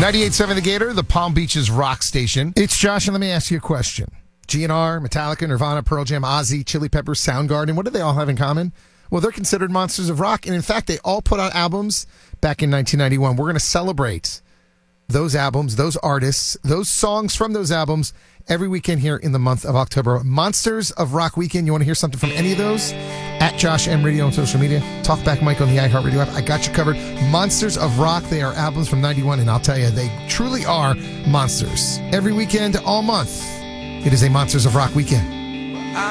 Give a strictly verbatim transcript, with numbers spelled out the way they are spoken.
ninety-eight point seven The Gator, the Palm Beaches rock station. It's Josh, and let me ask you a question. G N R, Metallica, Nirvana, Pearl Jam, Ozzy, Chili Peppers, Soundgarden, what do they all have in common? Well, they're considered monsters of rock, and in fact, they all put out albums back in nineteen ninety-one. We're going to celebrate those albums, those artists, those songs from those albums every weekend here in the month of October. Monsters of Rock Weekend. You want to hear something from any of those? At Josh M Radio on social media. Talkback Mike on the iHeartRadio app. I got you covered. Monsters of Rock. They are albums from ninety-one, and I'll tell you, they truly are monsters. Every weekend, all month, it is a Monsters of Rock Weekend.